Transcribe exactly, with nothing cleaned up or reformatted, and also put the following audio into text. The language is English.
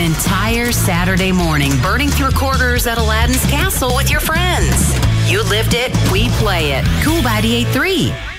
entire Saturday morning burning through quarters at Aladdin's Castle with your friends. You lived it, we play it. Cool ninety-eight point three.